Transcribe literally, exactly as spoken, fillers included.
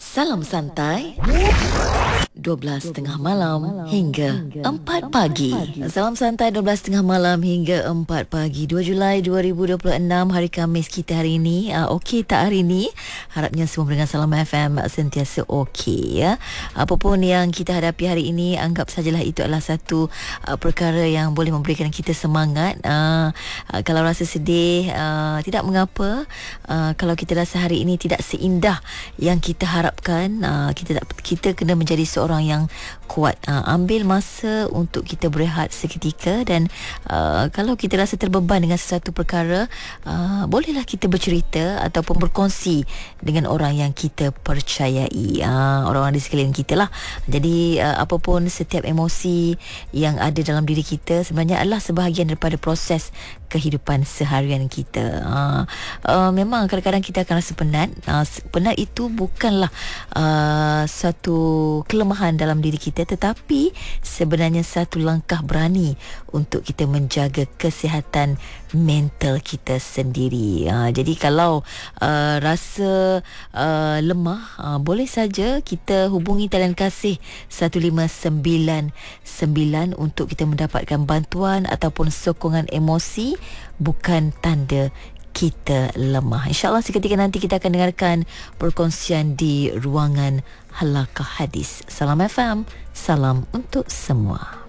Salam santai dua belas tiga puluh malam hingga empat pagi. Salam santai dua belas tiga puluh malam hingga empat pagi. dua Julai dua ribu dua puluh enam, hari Khamis kita hari ini. Uh, okey tak hari ini? Harapnya semua dengan Salam F M sentiasa okey ya. Apapun yang kita hadapi hari ini, anggap sajalah itu adalah satu uh, perkara yang boleh memberikan kita semangat. Uh, uh, kalau rasa sedih, uh, tidak mengapa. Uh, kalau kita rasa hari ini tidak seindah yang kita harapkan, uh, kita tak, kita kena menjadi seorang orang yang kuat. Uh, ambil masa untuk kita berehat seketika, dan uh, kalau kita rasa terbeban dengan sesuatu perkara, uh, bolehlah kita bercerita ataupun berkongsi dengan orang yang kita percayai, uh, orang-orang di sekeliling kita lah. Jadi uh, apapun setiap emosi yang ada dalam diri kita sebenarnya adalah sebahagian daripada proses kehidupan seharian kita. Uh, uh, memang kadang-kadang kita akan rasa penat. Uh, penat itu bukanlah uh, satu kelemahan dalam diri kita, tetapi sebenarnya satu langkah berani untuk kita menjaga kesihatan mental kita sendiri. Uh, jadi kalau uh, rasa uh, lemah, uh, boleh saja kita hubungi talian kasih satu lima sembilan sembilan untuk kita mendapatkan bantuan ataupun sokongan emosi, bukan tanda kita lemah. InsyaAllah seketika nanti kita akan dengarkan perkongsian di ruangan Halaqah Hadis. Salam F M, salam untuk semua.